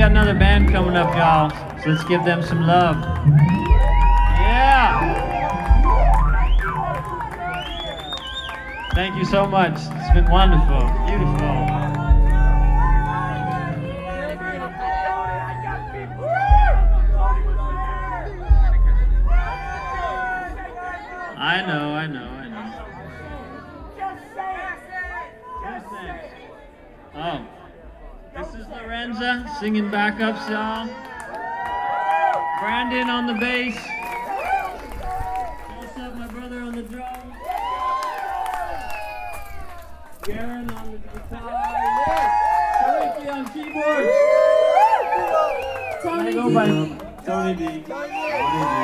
got another band coming up, y'all. So let's give them some love. Yeah. Thank you so much. It's been wonderful. Beautiful. I know. Oh, this is Lorenza singing backups, y'all. Brandon on the bass. Joseph, my brother, on the drums. Garen on the guitar. Yes. Ricky on keyboards. Tony B.